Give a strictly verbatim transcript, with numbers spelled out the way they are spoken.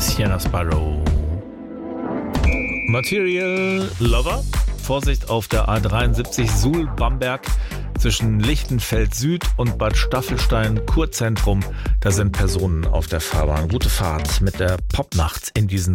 Sienna Sparrow. Material Lover. Vorsicht auf der A dreiundsiebzig Suhl-Bamberg zwischen Lichtenfeld Süd und Bad Staffelstein Kurzentrum. Da sind Personen auf der Fahrbahn. Gute Fahrt mit der Popnacht in diesen